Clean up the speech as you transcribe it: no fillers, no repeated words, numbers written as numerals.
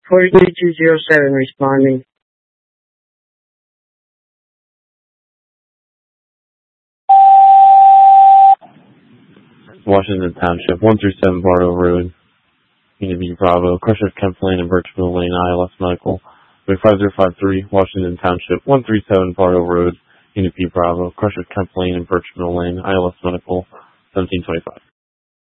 43207 responding. Washington Township, 137 Bardo Road, Unit B Bravo, Crusher Kemp Lane and Birchville Lane, ILS Medical. 5053, Washington Township, 137 Bardo Road, Unit B Bravo, Crusher Kemp Lane and Birchville Lane, ILS Medical, 1725.